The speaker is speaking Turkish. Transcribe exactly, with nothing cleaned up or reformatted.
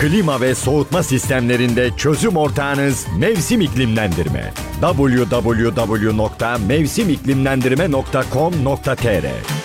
Klima ve soğutma sistemlerinde çözüm ortağınız Mevsim İklimlendirme. double-u double-u double-u nokta mevsim iklimlendirme nokta com nokta tr